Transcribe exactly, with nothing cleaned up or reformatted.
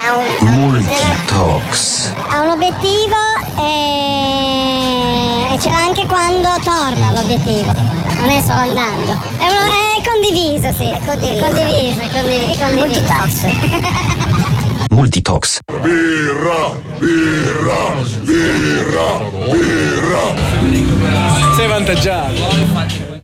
ha un, Multitox. ha un obiettivo e, e ce l'ha anche quando torna l'obiettivo, non è solo andando. È, uno, è condiviso, sì, è condiviso, condiviso, è condiviso, è condiviso. Multitox. Multitox. Birra, birra, birra, birra. Sei vantaggiato.